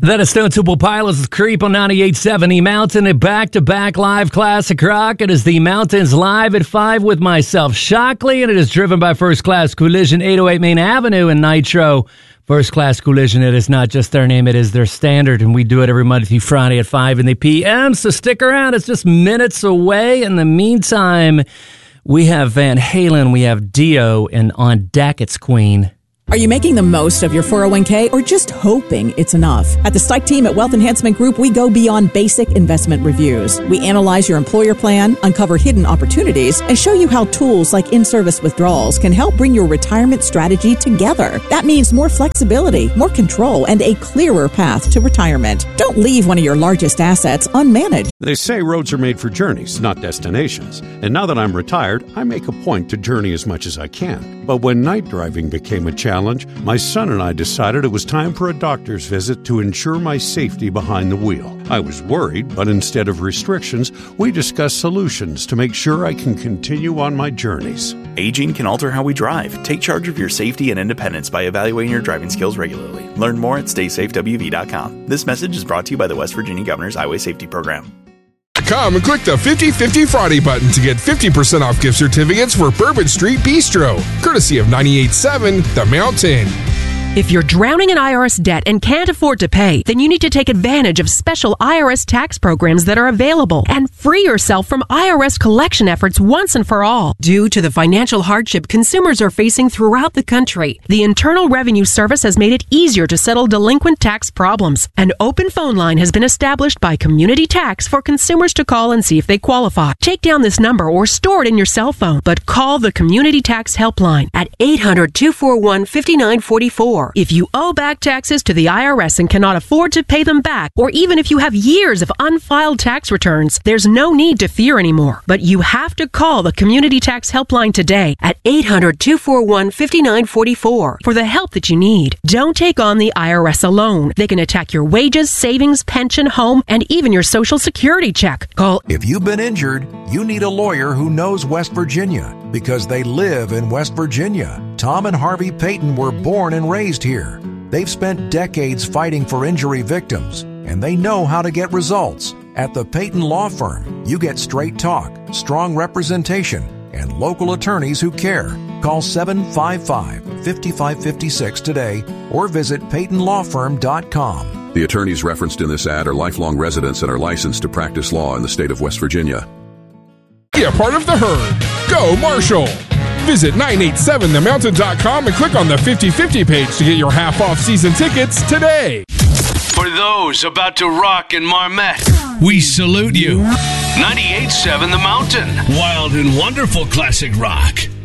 That is Stone Temple Pilots' Creep on 98.7 The Mountain, a back-to-back live classic rock. It is The Mountains live at 5 with myself, Shockley, and it is driven by First Class Collision, 808 Main Avenue in Nitro. First Class Collision, it is not just their name, it is their standard, and we do it every Monday through Friday at 5 in the p.m., so stick around. It's just minutes away. In the meantime, we have Van Halen, we have Dio, and on deck it's Queen. Are you making the most of your 401k or just hoping it's enough? At the Psych team at Wealth Enhancement Group, we go beyond basic investment reviews. We analyze your employer plan, uncover hidden opportunities, and show you how tools like in-service withdrawals can help bring your retirement strategy together. That means more flexibility, more control, and a clearer path to retirement. Don't leave one of your largest assets unmanaged. They say roads are made for journeys, not destinations. And now that I'm retired, I make a point to journey as much as I can. But when night driving became a challenge, my son and I decided it was time for a doctor's visit to ensure my safety behind the wheel. I was worried, but instead of restrictions, we discussed solutions to make sure I can continue on my journeys. Aging can alter how we drive. Take charge of your safety and independence by evaluating your driving skills regularly. Learn more at StaySafeWV.com. This message is brought to you by the West Virginia Governor's Highway Safety Program. Come and click the 50/50 Friday button to get 50% off gift certificates for Bourbon Street Bistro, courtesy of 98.7 The Mountain. If you're drowning in IRS debt and can't afford to pay, then you need to take advantage of special IRS tax programs that are available and free yourself from IRS collection efforts once and for all. Due to the financial hardship consumers are facing throughout the country, the Internal Revenue Service has made it easier to settle delinquent tax problems. An open phone line has been established by Community Tax for consumers to call and see if they qualify. Take down this number or store it in your cell phone, but call the Community Tax Helpline at 800-241-5944. If you owe back taxes to the IRS and cannot afford to pay them back, or even if you have years of unfiled tax returns, there's no need to fear anymore. But you have to call the Community Tax Helpline today at 800-241-5944 for the help that you need. Don't take on the IRS alone. They can attack your wages, savings, pension, home, and even your Social Security check. Call. If you've been injured, you need a lawyer who knows West Virginia because they live in West Virginia. Tom and Harvey Payton were born and raised here. They've spent decades fighting for injury victims, and they know how to get results. At the Payton Law Firm, you get straight talk, strong representation, and local attorneys who care. Call 755-5556 today or visit PaytonLawFirm.com. The attorneys referenced in this ad are lifelong residents and are licensed to practice law in the state of West Virginia. Be a part of the herd. Go Marshall! Visit 987themountain.com and click on the 50/50 page to get your half-off season tickets today. For those about to rock in Marmette, we salute you. 98.7 The Mountain. Wild and wonderful classic rock.